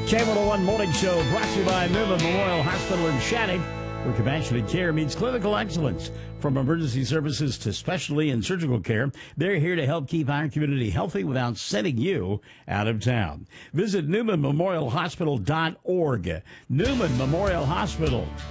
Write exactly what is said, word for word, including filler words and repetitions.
K one oh one Morning Show brought to you by Newman Memorial Hospital in Shattuck, where compassionate care meets clinical excellence. From emergency services to specialty and surgical care, they're here to help keep our community healthy without sending you out of town. Visit Newman Memorial Hospital dot org. Newman Memorial Hospital.